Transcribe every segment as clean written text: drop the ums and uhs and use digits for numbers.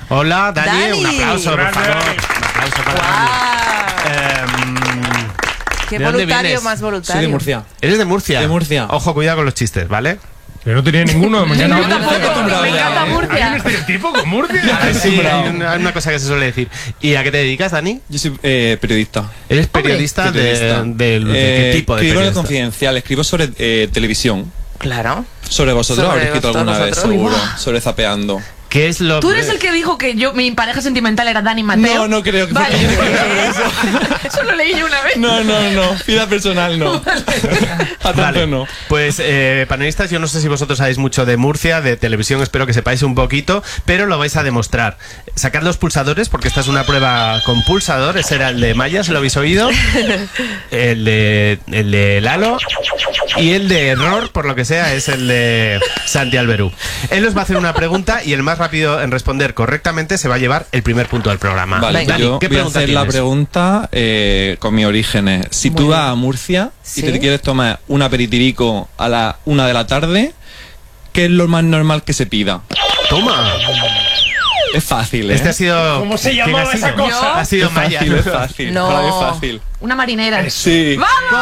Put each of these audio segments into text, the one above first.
Hola, Dani. Dani. Un aplauso, por favor. Un aplauso para Dani. Qué ¿De dónde voluntario vienes? más voluntario. Soy de Murcia. ¿Eres de Murcia? De Murcia. Ojo, cuidado con los chistes, ¿vale? Pero no tenía ninguno. Yo tampoco, me encanta ¿Hay un Murcia. estereotipo con Murcia? Sí, hay una cosa que se suele decir. ¿Y a qué te dedicas, Dani? Yo soy periodista. ¿Eres periodista de qué tipo de escribo en el periodista? Confidencial, escribo sobre televisión. Claro. Sobre vosotros Sobre lo habéis escrito alguna vez, vosotros. seguro. Sobre Zapeando. ¿Qué es lo Tú eres el que dijo que mi pareja sentimental era Dani Mateo. No creo que Vale. yo no creo eso. Eso lo leí yo una vez. No. Vida personal no. Vale, no. pues panelistas, yo no sé si vosotros sabéis mucho de Murcia, de televisión, espero que sepáis un poquito, pero lo vais a demostrar. Sacad los pulsadores, porque esta es una prueba con pulsador. Ese era el de Maya, ¿se lo habéis oído? El de Lalo. Y el de error, por lo que sea, es el de Santi Alberú. Él os va a hacer una pregunta y el más rápido en responder correctamente se va a llevar el primer punto del programa. Vale, Dani, yo ¿qué voy a pregunta hacer la tienes? pregunta con mis orígenes. Si tú vas a Murcia ¿Sí? y te quieres tomar un aperitivico a la 1 de la tarde, ¿qué es lo más normal que se pida? Toma. Es fácil, ¿eh? Este ha sido... ¿Cómo se ¿quién llamaba ha sido? esa cosa? Ha sido es Maya. fácil, es fácil. No. Para mí es fácil. Una marinera. Sí.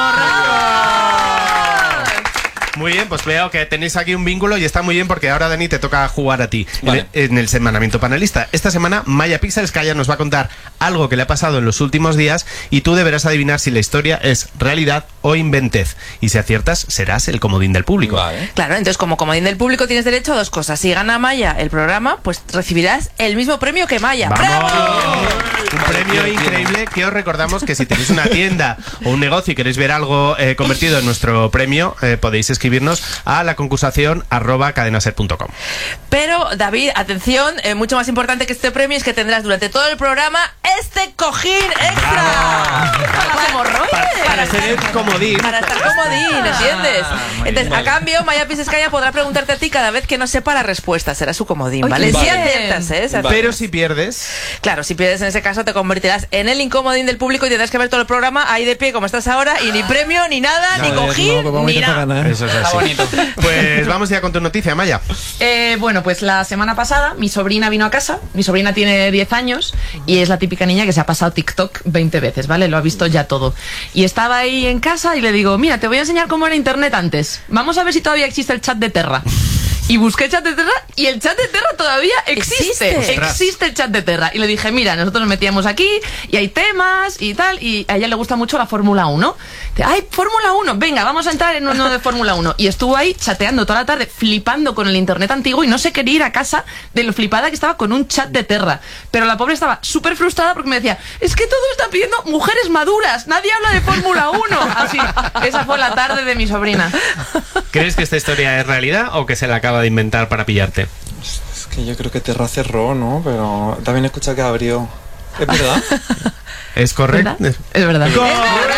Muy bien, pues veo que tenéis aquí un vínculo y está muy bien porque ahora, Dani, te toca jugar a ti Vale. en el semanamiento panelista. Esta semana Maya Pixelskaya nos va a contar algo que le ha pasado en los últimos días y tú deberás adivinar si la historia es realidad o inventez. Y si aciertas, serás el comodín del público. Vale. Claro, entonces como comodín del público tienes derecho a dos cosas. Si gana Maya el programa, pues recibirás el mismo premio que Maya. ¡Vamos! ¡Bravo! Un premio increíble que os recordamos que si tenéis una tienda o un negocio y queréis ver algo convertido en nuestro premio, podéis escribirnos a la concursación @cadenaser.com. Pero, David, atención, mucho más importante que este premio es que tendrás durante todo el programa este cojín extra. Para hemorroides. Para ser el comodín. Para estar comodín, ¿entiendes? Entonces, a cambio, Maya Pixelskaya podrá preguntarte a ti cada vez que no sepa la respuesta. Será su comodín, Ay, ¿vale? qué Si bien. aciertas, ¿eh? Si aciertas. Pero si pierdes... Claro, si pierdes en ese caso te convertirás en el incomodín del público y tendrás que ver todo el programa ahí de pie como estás ahora y ni premio, ni nada, ni cojín, ni nada. Eso es así. Pues vamos ya con tu noticia, Maya. Bueno, pues la semana pasada mi sobrina vino a casa. Mi sobrina tiene 10 años y es la típica niña que se ha pasado TikTok 20 veces, ¿vale? Lo ha visto ya todo. Y estaba ahí en casa y le digo, mira, te voy a enseñar cómo era internet antes. Vamos a ver si todavía existe el chat de Terra. Y busqué el chat de Terra y el chat de Terra todavía existe. ¿Existe? Existe el chat de Terra. Y le dije, mira, nosotros nos metíamos aquí y hay temas y tal. Y a ella le gusta mucho la Fórmula 1. Dice, ay, Fórmula 1, venga, vamos a entrar en uno de Fórmula 1. Y estuvo ahí chateando toda la tarde, flipando con el internet antiguo y no se quería ir a casa de lo flipada que estaba con un chat de Terra. Pero la pobre estaba súper frustrada porque me decía, es que todo está pidiendo mujeres maduras, nadie habla de Fórmula 1. Así, esa fue la tarde de mi sobrina. ¿Crees que esta historia es realidad o que se la acaba de inventar para pillarte? Es que yo creo que Terra cerró, ¿no? Pero también he escuchado que abrió. ¿Es verdad? ¿Es correcto? ¿Verdad? Es verdad. ¡Bravo!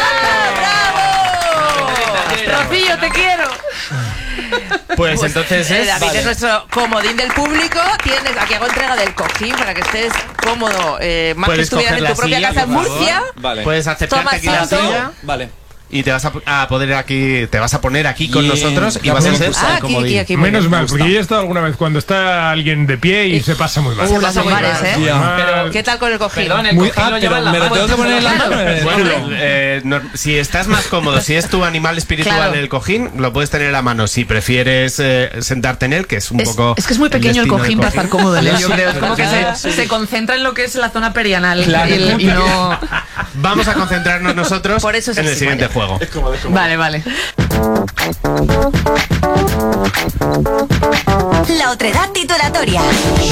Rocío, te quiero. Pues entonces es... David es nuestro comodín del público. Tienes aquí hago entrega del cojín para que estés cómodo, más que Puedes estuvieras coger en tu la propia silla, casa en por favor. Murcia. Vale. Puedes acercarte Toma aquí a la asiento. silla Vale. y te vas a poder aquí, te vas a poner aquí con Bien. nosotros y Ya vas a podemos ser usar el Aquí, comodín. aquí. muy Menos bien. mal, porque yo he estado alguna vez cuando está alguien de pie y se pasa muy mal. Se pasa muy bares, mal, ¿eh? Ya. Pero- ¿Qué tal con el cojín? Perdón, el Muy, cojín lo lleva pero en la me lo mano. tengo que poner en la mano. Bueno, si estás más cómodo, si es tu animal espiritual Claro. el cojín, lo puedes tener en la mano. Si prefieres sentarte en él, que es un poco... Es que es muy pequeño el destino del cojín para estar cómodo en él, yo Sí, creo. Es como que claro. se concentra en lo que es la zona perianal Claro. y no... Vamos a concentrarnos nosotros Por eso es en el así, siguiente Maya. juego. Es como Vale, vale. La otredad titulatoria.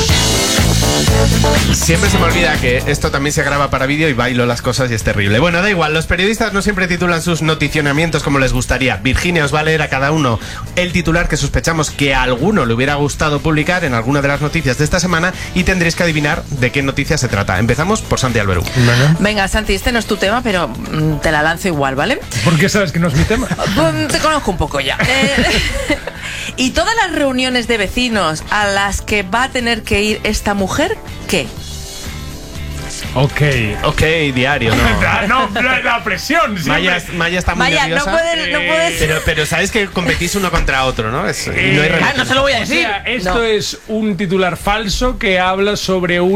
Siempre se me olvida que esto también se graba para vídeo y bailo las cosas y es terrible. Bueno, da igual, los periodistas no siempre titulan sus noticionamientos como les gustaría. Virginia os va a leer a cada uno el titular que sospechamos que a alguno le hubiera gustado publicar en alguna de las noticias de esta semana y tendréis que adivinar de qué noticia se trata. Empezamos por Santi Alberú. Venga, Santi, este no es tu tema, pero te la lanzo igual, ¿vale? ¿Por qué sabes que no es mi tema? Te conozco un poco ya. Y todas las reuniones de vecinos a las que va a tener que ir esta mujer, ¿qué? Ok. Ok, diario, ¿no? No, la presión. siempre. Maya está muy Vaya, no nerviosa. puedes. Pero sabes que competís uno contra otro, ¿no? Y no hay Ah, relación. no se lo voy a O decir. sea, esto No. es un titular falso que habla sobre